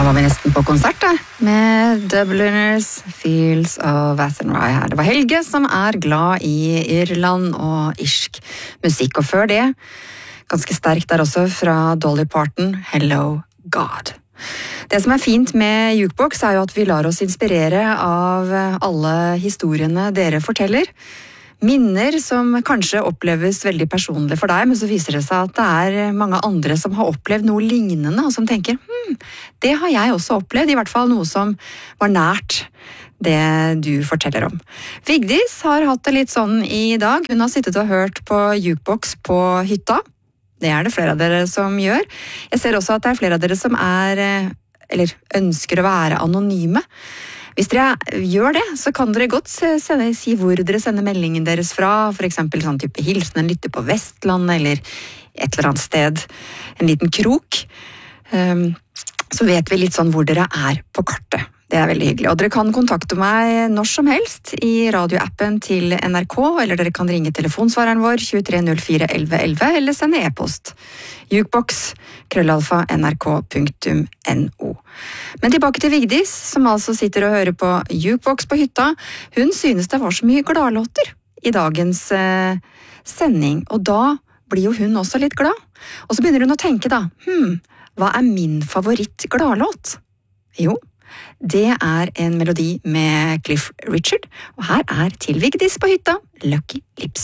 var vi nesten på konsert da, med Dubliners Fields of Athenry her. Det var Helge som glad i Irland og irsk musikk, og før det, ganske sterkt der også fra Dolly Parton, Hello God. Det som fint med Jukebox jo at vi lar oss inspirere av alle historiene dere forteller. Minner som kanskje oppleves veldig personlig for deg, men så viser det seg at det mange andre som har opplevd noe lignende, og som tenker, det har jeg også opplevd, i hvert fall noe som var nært det du forteller om. Vigdis har hatt det litt sånn i dag. Hun har sittet og hørt på Jukebox på hytta. Det det flere av dere som gjør. Jeg ser også at det flere av dere som eller ønsker å være anonyme. Hvis dere gjør det, så kan dere godt si hvor dere sender meldingen deres fra, for eksempel sånn type hilsen, en lytter på Vestlandet, eller et eller annet sted, en liten krok. Så vet vi litt sånn hvor dere på kartet. Det veldig hyggelig. Og dere kan kontakte meg når som helst i radioappen til NRK, eller dere kan ringe telefonsvareren vår 2304 1111, eller sende e-post jukebox@nrk.no. Men tilbake til Vigdis, som altså sitter og hører på Jukebox på hytta. Hun synes det var så mye gladlåter i dagens sending, og da blir jo hun også litt glad. Og så begynner hun å tenke da, hva min favoritt gladlåt? Jo, det en melodi med Cliff Richard, og her til Vigdis på hytta, Lucky Lips.